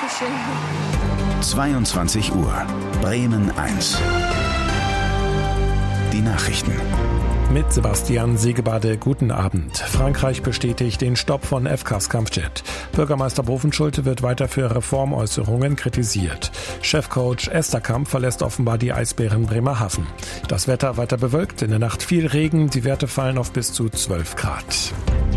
Dankeschön. 22 Uhr, Bremen 1. Die Nachrichten. Mit Sebastian Segebade, guten Abend. Frankreich bestätigt den Stopp von FCAS Kampfjet. Bürgermeister Bovenschulte wird weiter für Reformäußerungen kritisiert. Chefcoach Esterkamp verlässt offenbar die Eisbären Bremerhaven. Das Wetter weiter bewölkt, in der Nacht viel Regen, die Werte fallen auf bis zu 12 Grad.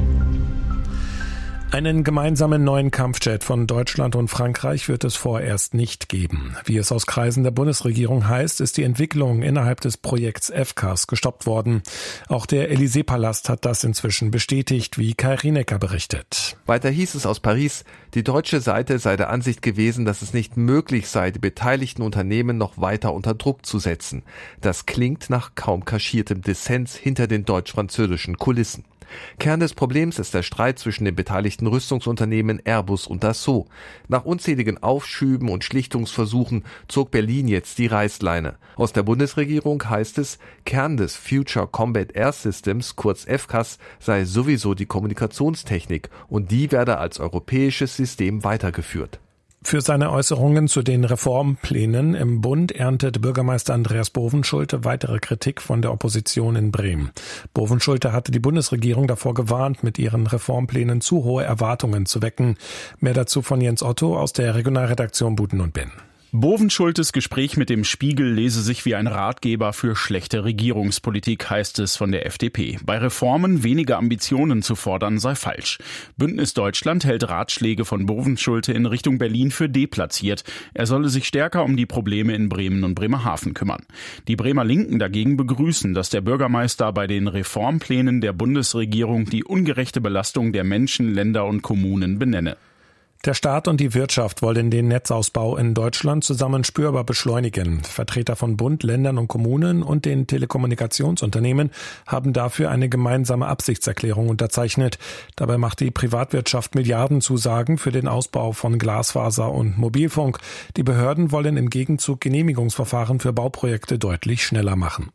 Einen gemeinsamen neuen Kampfjet von Deutschland und Frankreich wird es vorerst nicht geben. Wie es aus Kreisen der Bundesregierung heißt, ist die Entwicklung innerhalb des Projekts FCAS gestoppt worden. Auch der Élysée-Palast hat das inzwischen bestätigt, wie Kai Rinecker berichtet. Weiter hieß es aus Paris, die deutsche Seite sei der Ansicht gewesen, dass es nicht möglich sei, die beteiligten Unternehmen noch weiter unter Druck zu setzen. Das klingt nach kaum kaschiertem Dissens hinter den deutsch-französischen Kulissen. Kern des Problems ist der Streit zwischen den beteiligten Rüstungsunternehmen Airbus und Dassault. Nach unzähligen Aufschüben und Schlichtungsversuchen zog Berlin jetzt die Reißleine. Aus der Bundesregierung heißt es, Kern des Future Combat Air Systems, kurz FCAS, sei sowieso die Kommunikationstechnik und die werde als europäisches System weitergeführt. Für seine Äußerungen zu den Reformplänen im Bund erntet Bürgermeister Andreas Bovenschulte weitere Kritik von der Opposition in Bremen. Bovenschulte hatte die Bundesregierung davor gewarnt, mit ihren Reformplänen zu hohe Erwartungen zu wecken. Mehr dazu von Jens Otto aus der Regionalredaktion Buten und Binn. Bovenschultes Gespräch mit dem Spiegel lese sich wie ein Ratgeber für schlechte Regierungspolitik, heißt es von der FDP. Bei Reformen weniger Ambitionen zu fordern sei falsch. Bündnis Deutschland hält Ratschläge von Bovenschulte in Richtung Berlin für deplatziert. Er solle sich stärker um die Probleme in Bremen und Bremerhaven kümmern. Die Bremer Linken dagegen begrüßen, dass der Bürgermeister bei den Reformplänen der Bundesregierung die ungerechte Belastung der Menschen, Länder und Kommunen benenne. Der Staat und die Wirtschaft wollen den Netzausbau in Deutschland zusammen spürbar beschleunigen. Vertreter von Bund, Ländern und Kommunen und den Telekommunikationsunternehmen haben dafür eine gemeinsame Absichtserklärung unterzeichnet. Dabei macht die Privatwirtschaft Milliardenzusagen für den Ausbau von Glasfaser und Mobilfunk. Die Behörden wollen im Gegenzug Genehmigungsverfahren für Bauprojekte deutlich schneller machen.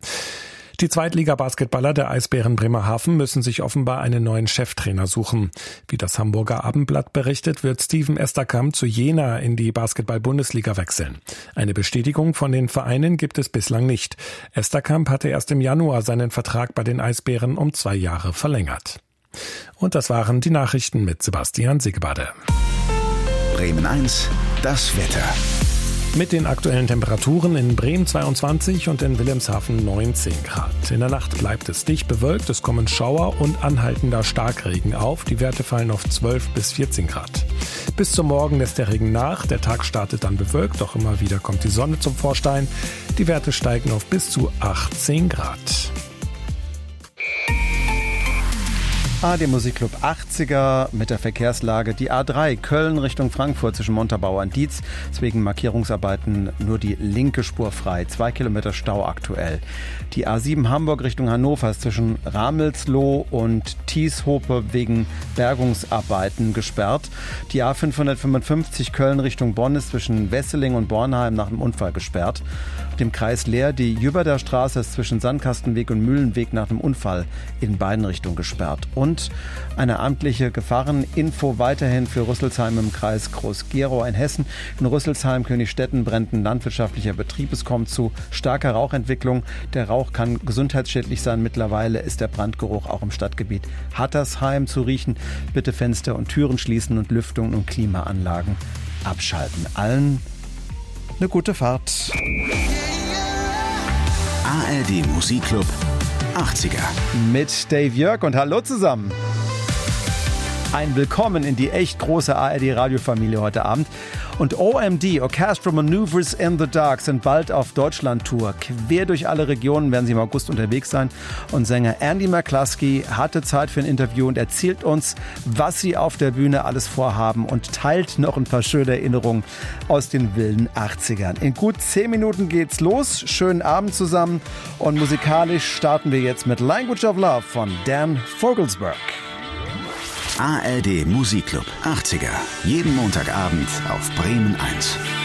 Die Zweitliga-Basketballer der Eisbären Bremerhaven müssen sich offenbar einen neuen Cheftrainer suchen. Wie das Hamburger Abendblatt berichtet, wird Steven Esterkamp zu Jena in die Basketball-Bundesliga wechseln. Eine Bestätigung von den Vereinen gibt es bislang nicht. Esterkamp hatte erst im Januar seinen Vertrag bei den Eisbären um 2 Jahre verlängert. Und das waren die Nachrichten mit Sebastian Segebade. Bremen 1, das Wetter. Mit den aktuellen Temperaturen in Bremen 22 und in Wilhelmshaven 19 Grad. In der Nacht bleibt es dicht bewölkt, es kommen Schauer und anhaltender Starkregen auf. Die Werte fallen auf 12 bis 14 Grad. Bis zum Morgen lässt der Regen nach, der Tag startet dann bewölkt, doch immer wieder kommt die Sonne zum Vorschein. Die Werte steigen auf bis zu 18 Grad. ARD Musikclub 80er mit der Verkehrslage. Die A3 Köln Richtung Frankfurt zwischen Montabaur und Dietz. Wegen Markierungsarbeiten nur die linke Spur frei. 2 Kilometer Stau aktuell. Die A7 Hamburg Richtung Hannover ist zwischen Ramelsloh und Thieshope wegen Bergungsarbeiten gesperrt. Die A555 Köln Richtung Bonn ist zwischen Wesseling und Bornheim nach dem Unfall gesperrt. Dem Kreis Leer die Jüberder Straße ist zwischen Sandkastenweg und Mühlenweg nach dem Unfall in beiden Richtungen gesperrt. Und eine amtliche Gefahreninfo weiterhin für Rüsselsheim im Kreis Groß-Gerau in Hessen. In Rüsselsheim, Königstetten brennt ein landwirtschaftlicher Betrieb. Es kommt zu starker Rauchentwicklung. Der Rauch kann gesundheitsschädlich sein. Mittlerweile ist der Brandgeruch auch im Stadtgebiet Hattersheim zu riechen. Bitte Fenster und Türen schließen und Lüftung und Klimaanlagen abschalten. Allen eine gute Fahrt. ARD Musikclub 80er. Mit Dave Jörg und hallo zusammen. Ein Willkommen in die echt große ARD-Radiofamilie heute Abend. Und OMD, Orchestral Maneuvers in the Dark, sind bald auf Deutschland-Tour. Quer durch alle Regionen werden sie im August unterwegs sein. Und Sänger Andy McCluskey hatte Zeit für ein Interview und erzählt uns, was sie auf der Bühne alles vorhaben und teilt noch ein paar schöne Erinnerungen aus den wilden 80ern. In gut 10 Minuten geht's los. Schönen Abend zusammen. Und musikalisch starten wir jetzt mit Language of Love von Dan Vogelsberg. ARD Musikclub 80er. Jeden Montagabend auf Bremen 1.